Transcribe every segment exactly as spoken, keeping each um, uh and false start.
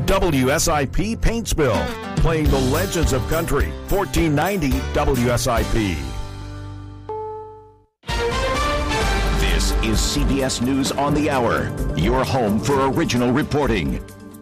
W S I P paint spill, playing the legends of country. fourteen ninety W S I P. This is C B S News on the Hour, your home for original reporting.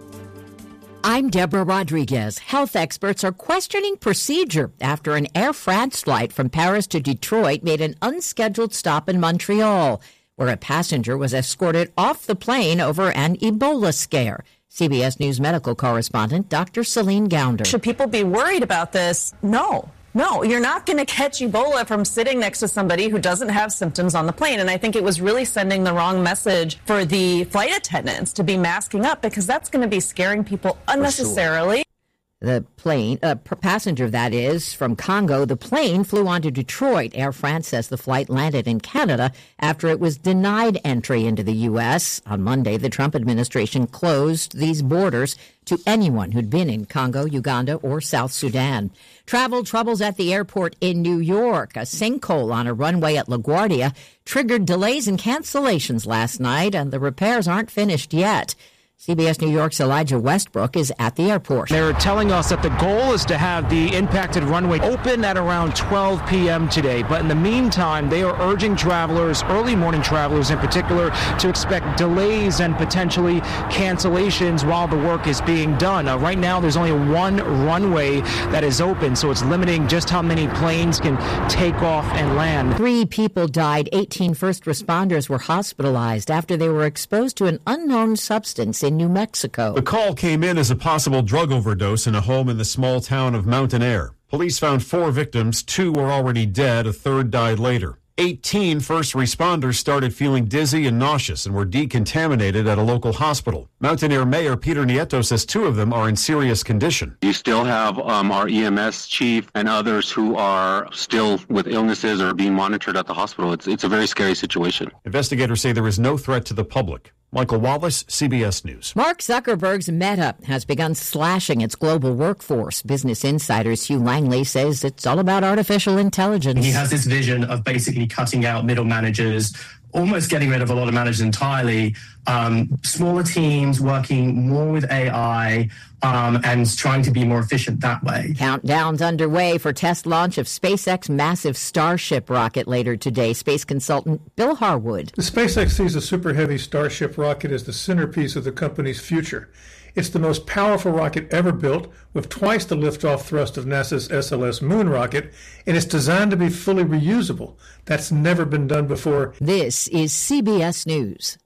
I'm Deborah Rodriguez. Health experts are questioning procedure after an Air France flight from Paris to Detroit made an unscheduled stop in Montreal, where a passenger was escorted off the plane over an Ebola scare. C B S News medical correspondent Doctor Celine Gounder. Should people be worried about this? No. No, you're not going to catch Ebola from sitting next to somebody who doesn't have symptoms on the plane. And I think it was really sending the wrong message for the flight attendants to be masking up, because that's going to be scaring people unnecessarily. The plane, a uh, passenger that is, from Congo, the plane flew on to Detroit. Air France says the flight landed in Canada after it was denied entry into the U S. On Monday, the Trump administration closed these borders to anyone who'd been in Congo, Uganda, or South Sudan. Travel troubles at the airport in New York. A sinkhole on a runway at LaGuardia triggered delays and cancellations last night, and the repairs aren't finished yet. C B S New York's Elijah Westbrook is at the airport. They're telling us that the goal is to have the impacted runway open at around twelve p.m. today. But in the meantime, they are urging travelers, early morning travelers in particular, to expect delays and potentially cancellations while the work is being done. Uh, right now, there's only one runway that is open, so it's limiting just how many planes can take off and land. Three people died. eighteen first responders were hospitalized after they were exposed to an unknown substance in New Mexico. The call came in as a possible drug overdose in a home in the small town of Mountain Air. Police found four victims. Two were already dead. A third died later. eighteen first responders started feeling dizzy and nauseous and were decontaminated at a local hospital. Mountain Air Mayor Peter Nieto says two of them are in serious condition. You still have um, our E M S chief and others who are still with illnesses or being monitored at the hospital. It's, it's a very scary situation. Investigators say there is no threat to the public. Michael Wallace, C B S News. Mark Zuckerberg's Meta has begun slashing its global workforce. Business Insider's Hugh Langley says it's all about artificial intelligence. He has this vision of basically cutting out middle managers, almost getting rid of a lot of managers entirely, um, smaller teams working more with A I um, and trying to be more efficient that way. Countdown's underway for test launch of SpaceX massive Starship rocket later today. Space consultant Bill Harwood. The SpaceX sees the Super Heavy Starship rocket as the centerpiece of the company's future. It's the most powerful rocket ever built, with twice the liftoff thrust of NASA's S L S moon rocket, and it's designed to be fully reusable. That's never been done before. This is C B S News.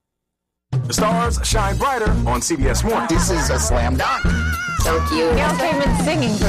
The stars shine brighter on C B S one. This is a slam dunk. So cute. Gail came in singing for